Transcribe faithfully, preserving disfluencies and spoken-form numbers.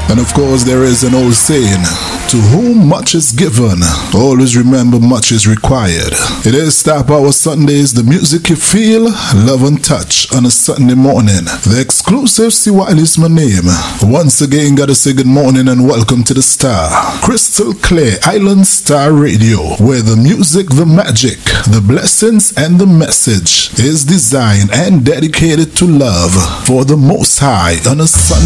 And of course, there is an old saying, to whom much is given, always remember much is required. It is Star Power Sundays, the music you feel, love and touch on a Sunday morning. The exclusive C. Wiley is my name. Once again, gotta say good morning and welcome to the Star. Crystal Clear Island Star Radio, where the music, the magic, the blessings and the message is designed and dedicated to love for the Most High on a Sunday.